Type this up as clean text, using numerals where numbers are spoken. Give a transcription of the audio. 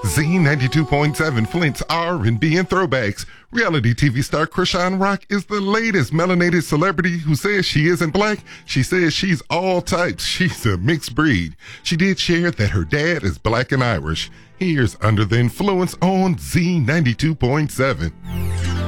Z92.7 Flint's R&B and throwbacks. Reality TV star Krishan Rock is the latest melanated celebrity who says she isn't black. She says she's all types. She's a mixed breed. She did share that her dad is black and Irish. Here's Under the Influence on Z92.7.